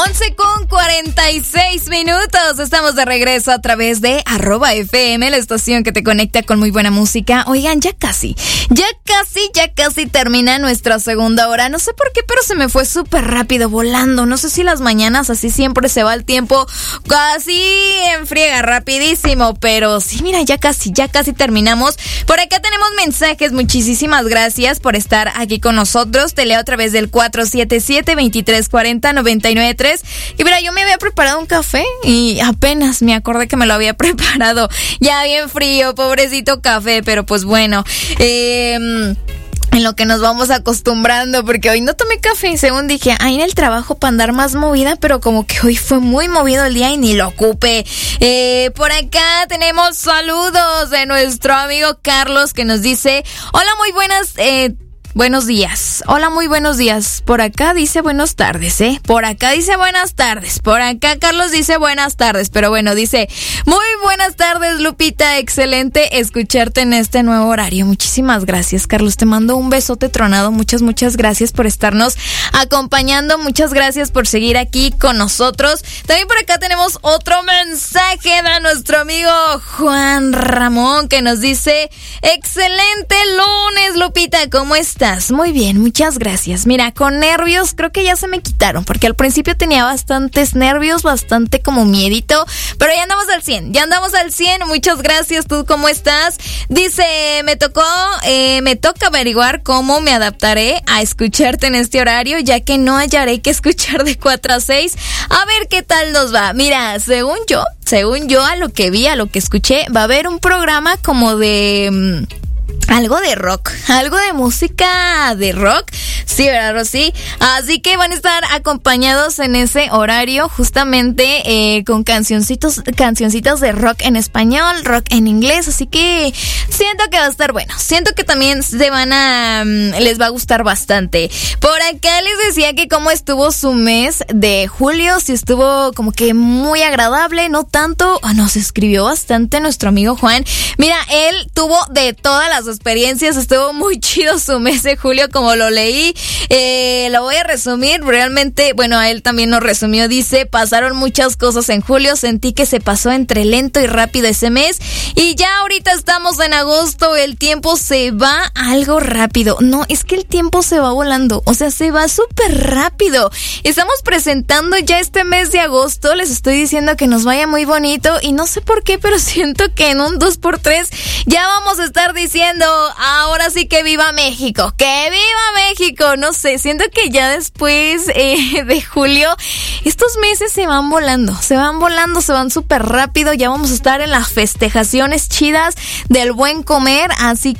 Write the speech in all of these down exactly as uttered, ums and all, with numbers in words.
once con cuarenta y seis minutos. Estamos de regreso a través de arroba F M, la estación que te conecta con muy buena música. Oigan, ya casi, ya casi, ya casi termina nuestra segunda hora. No sé por qué, pero se me fue súper rápido, volando. No sé si las mañanas así siempre se va el tiempo casi en friega, rapidísimo. Pero sí, mira, ya casi, ya casi terminamos. Por acá tenemos mensajes. Muchísimas gracias por estar aquí con nosotros. Te leo a través del cuatro siete siete, veintitrés cuarenta, noventa y nueve tres. Y mira, yo me había preparado un café y apenas me acordé que me lo había preparado. Ya bien frío, pobrecito café, pero pues bueno, eh... en lo que nos vamos acostumbrando, porque hoy no tomé café, según dije, ahí en el trabajo para andar más movida, pero como que hoy fue muy movido el día y ni lo ocupé. Eh, por acá tenemos saludos de nuestro amigo Carlos, que nos dice, hola, muy buenas, eh, buenos días. Hola, muy buenos días. Por acá dice buenas tardes, ¿eh? Por acá dice buenas tardes. Por acá Carlos dice buenas tardes. Pero bueno, dice, muy buenas tardes, Lupita. Excelente escucharte en este nuevo horario. Muchísimas gracias, Carlos. Te mando un besote tronado. Muchas, muchas gracias por estarnos acompañando. Muchas gracias por seguir aquí con nosotros. También por acá tenemos otro mensaje de nuestro amigo Juan Ramón, que nos dice, excelente lunes, Lupita. ¿Cómo estás? Muy bien, muchas gracias. Mira, con nervios creo que ya se me quitaron, porque al principio tenía bastantes nervios, bastante como miedito, pero ya andamos al cien, ya andamos al cien. Muchas gracias. ¿Tú cómo estás? Dice, me tocó, eh, me toca averiguar cómo me adaptaré a escucharte en este horario, ya que no hallaré que escuchar de cuatro a seis. A ver qué tal nos va. Mira, según yo, según yo, a lo que vi, a lo que escuché, va a haber un programa como de... Mmm, algo de rock, algo de música de rock, sí, ¿verdad, Rosy? Así que van a estar acompañados en ese horario justamente eh, con cancioncitos, cancioncitas de rock en español, rock en inglés, así que siento que va a estar bueno, siento que también se van a, les va a gustar bastante. Por acá les decía que cómo estuvo su mes de julio, si estuvo como que muy agradable, no tanto, oh, nos escribió bastante nuestro amigo Juan. Mira, él tuvo de todas las experiencias, estuvo muy chido su mes de julio, como lo leí. Eh, lo voy a resumir, realmente, bueno, a él también nos resumió, dice, pasaron muchas cosas en julio, sentí que se pasó entre lento y rápido ese mes, y ya ahorita estamos en agosto, el tiempo se va algo rápido. No, es que el tiempo se va volando, o sea, se va súper rápido. Estamos presentando ya este mes de agosto, les estoy diciendo que nos vaya muy bonito, y no sé por qué, pero siento que en un dos por tres ya vamos a estar diciendo, ahora sí que viva México, que viva México. No sé, siento que ya después eh, de julio estos meses se van volando, se van volando, se van súper rápido. Ya vamos a estar en las festejaciones chidas del buen comer, así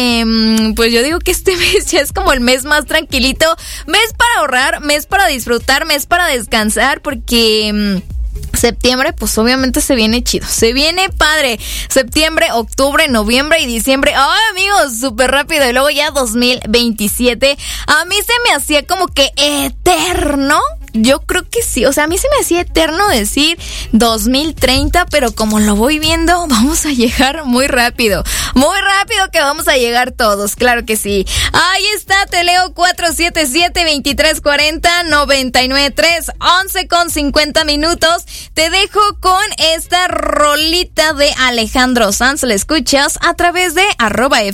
que pues yo digo que este mes ya es como el mes más tranquilito, mes para ahorrar, mes para disfrutar, mes para descansar, porque septiembre, pues obviamente se viene chido, se viene padre. Septiembre, octubre, noviembre y diciembre. ¡Ay, amigos! Súper rápido. Y luego ya dos mil veintisiete. A mí se me hacía como que eterno. Yo creo que sí, o sea, a mí se me hacía eterno decir dos mil treinta, pero como lo voy viendo, vamos a llegar muy rápido, muy rápido que vamos a llegar todos, claro que sí. Ahí está, te leo cuatro siete siete, veintitrés cuarenta, noventa y nueve tres, once con cincuenta minutos. Te dejo con esta rolita de Alejandro Sanz, la escuchas a través de arroba F